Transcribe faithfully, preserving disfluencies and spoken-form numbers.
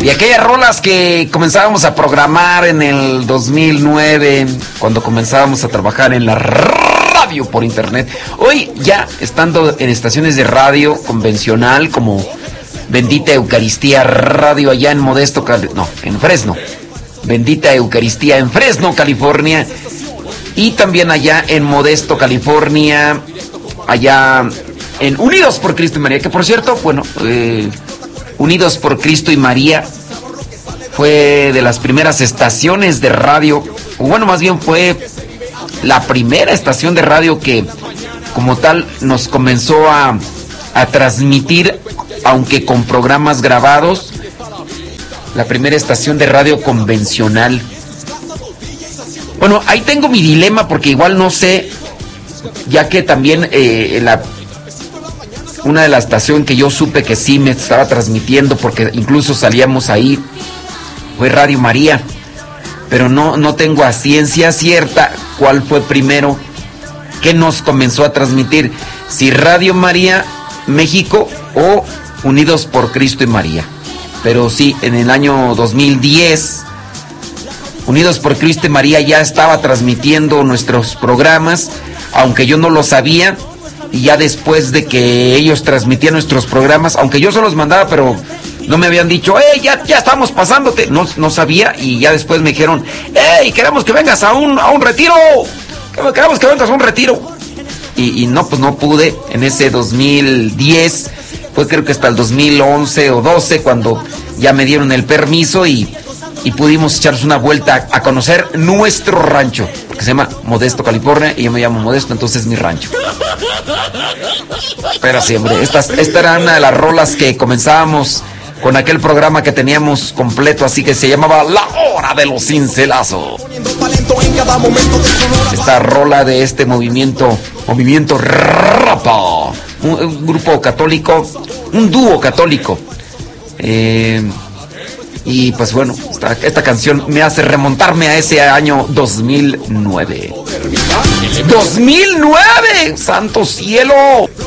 Y aquellas rolas que comenzábamos a programar en el dos mil nueve, cuando comenzábamos a trabajar en la radio por internet. Hoy ya estando en estaciones de radio convencional como Bendita Eucaristía Radio allá en Modesto, Cali- no, en Fresno. Bendita Eucaristía en Fresno, California. Y también allá en Modesto, California. Allá en Unidos por Cristo y María. Que por cierto, bueno, eh, Unidos por Cristo y María fue de las primeras estaciones de radio. O bueno, más bien fue la primera estación de radio que como tal nos comenzó a, a transmitir, aunque con programas grabados, la primera estación de radio convencional. Bueno, ahí tengo mi dilema porque igual no sé, ya que también eh, la, una de las estaciones que yo supe que sí me estaba transmitiendo, porque incluso salíamos ahí, fue Radio María, pero no, no tengo a ciencia cierta cuál fue primero que nos comenzó a transmitir, si Radio María México o Unidos por Cristo y María. Pero sí, en el año dos mil diez, Unidos por Cristo y María ya estaba transmitiendo nuestros programas, aunque yo no lo sabía, y ya después de que ellos transmitían nuestros programas, aunque yo se los mandaba, pero no me habían dicho, ¡hey, ya, ya estamos pasándote! No, no sabía, y ya después me dijeron, ¡hey, queremos que vengas a un, a un retiro! ¡Queremos que vengas a un retiro! Y, y no, pues no pude en ese dos mil diez, fue creo que hasta el dos mil once o doce cuando ya me dieron el permiso y, y pudimos echarnos una vuelta a conocer nuestro rancho, porque se llama Modesto, California, y yo me llamo Modesto, entonces es mi rancho. Pero sí, hombre, esta, esta era una de las rolas que comenzábamos con aquel programa que teníamos completo, así que se llamaba La Hora de los Cincelazos. Esta rola de este movimiento, movimiento Rapa, un, un grupo católico, un dúo católico. Eh, y pues bueno, esta, esta canción me hace remontarme a ese año dos mil nueve. ¡dos mil nueve! ¡Santo cielo!